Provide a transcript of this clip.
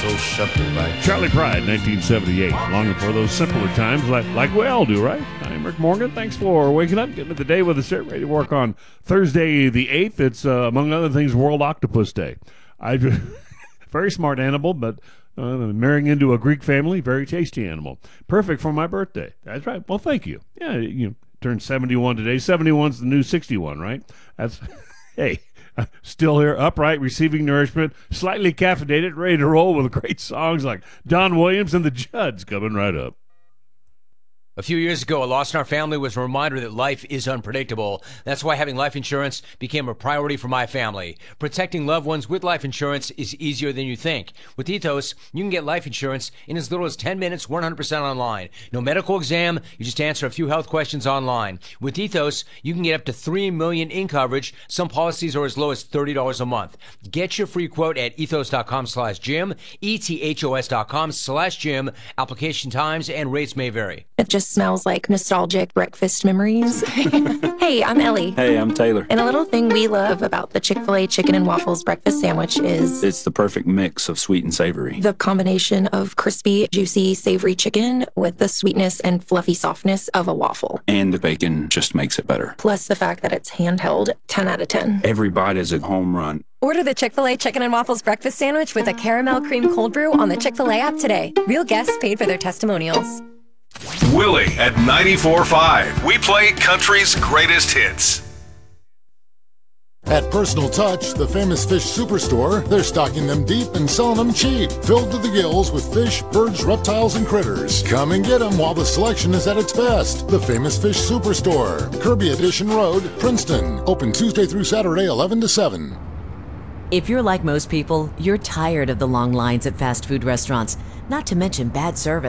so simple back then. Charlie Pride, 1978. Longing for those simpler times like we all do, right? I'm Rick Morgan. Thanks for waking up, getting to the day with us here, ready to work on Thursday the 8th. It's, among other things, World Octopus Day. Very smart animal, but marrying into a Greek family, very tasty animal. Perfect for my birthday. That's right. Well, thank you. Yeah, you turned 71 today. 71's the new 61, right? That's, hey, still here, upright, receiving nourishment, slightly caffeinated, ready to roll with great songs like Don Williams and the Judds coming right up. A few years ago, a loss in our family was a reminder that life is unpredictable. That's why having life insurance became a priority for my family. Protecting loved ones with life insurance is easier than you think. With Ethos, you can get life insurance in as little as 10 minutes, 100% online. No medical exam, you just answer a few health questions online. With Ethos, you can get up to $3 million in coverage. Some policies are as low as $30 a month. Get your free quote at ethos.com/Jim, ethos.com/Jim. Application times and rates may vary. It just smells like nostalgic breakfast memories. Hey, I'm Ellie. Hey, I'm Taylor. And a little thing we love about the Chick-fil-A chicken and waffles breakfast sandwich is It's the perfect mix of sweet and savory. the combination of crispy, juicy, savory chicken with the sweetness and fluffy softness of a waffle. And the bacon just makes it better. Plus the fact that it's handheld, 10 out of 10. Every bite is a home run. Order the Chick-fil-A Chicken and Waffles Breakfast Sandwich with a caramel cream cold brew on the Chick-fil-A app today. Real guests paid for their testimonials. Willie at 94.5. We play country's greatest hits. At Personal Touch, the Famous Fish Superstore, they're stocking them deep and selling them cheap, filled to the gills with fish, birds, reptiles, and critters. Come and get them while the selection is at its best. The Famous Fish Superstore, Kirby Edition Road, Princeton. Open Tuesday through Saturday, 11 to 7. If you're like most people, you're tired of the long lines at fast food restaurants, not to mention bad service.